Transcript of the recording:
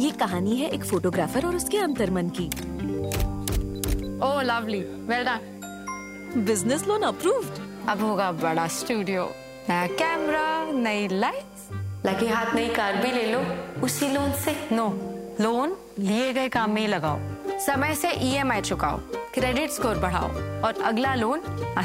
ये कहानी है एक फोटोग्राफर और उसके अंतर्मन की। ओह lovely, well done. Business loan approved. अब होगा बड़ा स्टूडियो, नया कैमरा, नई लाइट्स, लगे हाथ नई कार भी ले लो उसी लोन से। नो, लोन लिए गए काम में ही लगाओ, समय से EMI चुकाओ, क्रेडिट स्कोर बढ़ाओ और अगला लोन